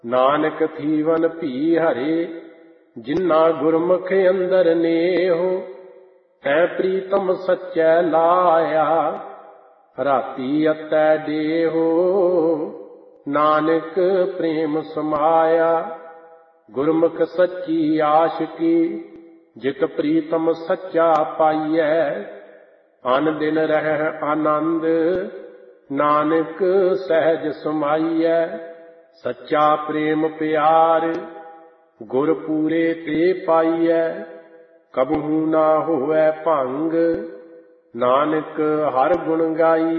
ਨਾਨਕ ਥੀਵਨ ਭੀ ਹਰੇ, ਜਿਨ੍ਹਾਂ ਗੁਰਮੁਖ ਅੰਦਰ ਨੇਹੋ। ਤੈ ਪ੍ਰੀਤਮ ਸੱਚੈ ਲਾਇਆ, ਰਾਤੀ ਅਤੈ ਦੇਹੋ। ਨਾਨਕ ਪ੍ਰੇਮ ਸਮਾਇਆ, ਗੁਰਮੁਖ ਸੱਚੀ ਆਸ਼ਕੀ। ਜਿਤ ਪ੍ਰੀਤਮ ਸੱਚਾ ਪਾਈਐ, ਅਨ ਦਿਨ ਰਹਿ ਆਨੰਦ। ਨਾਨਕ ਸਹਿਜ ਸਮਾਈਐ, ਸੱਚਾ ਪ੍ਰੇਮ ਪਿਆਰ। ਗੁਰ ਪੂਰੇ ਤੇ ਪਾਈਐ, ਕਬਹੂ ਨਾ ਹੋਵੈ ਭੰਗ। ਨਾਨਕ ਹਰ ਗੁਣ ਗਾਈ,